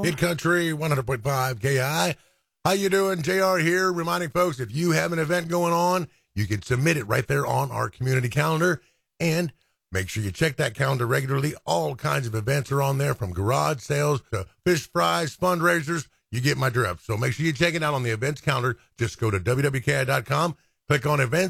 Hit Country 100.5 KI. How you doing? JR here, reminding folks, if you have an event going on, you can submit it right there on our community calendar. And make sure you check that calendar regularly. All kinds of events are on there, from garage sales to fish fries, fundraisers. You get my drift. So make sure you check it out on the events calendar. Just go to wwki.com, click on events.